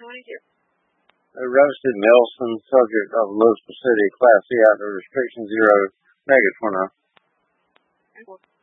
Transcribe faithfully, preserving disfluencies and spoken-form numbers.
Arrested Nelson, subject of Elizabeth City, Class C outdoor restriction zero, negative twenty.